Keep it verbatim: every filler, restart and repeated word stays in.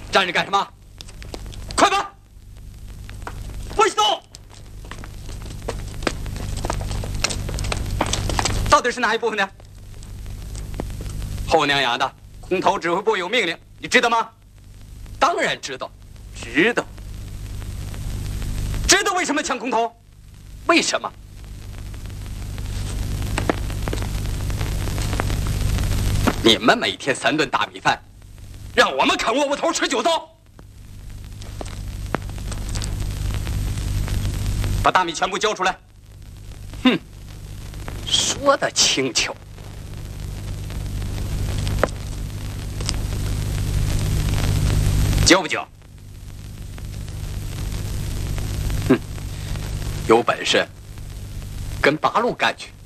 站着干什么？快搬！不许动！到底是哪一部分的？后娘养的，空头指挥部有命令，你知道吗？当然知道，知道。知道为什么抢空头？为什么？你们每天三顿大米饭，让我们啃窝窝头吃酒糟。把大米全部交出来。哼，说得轻巧。交不交？哼，有本事跟八路干去。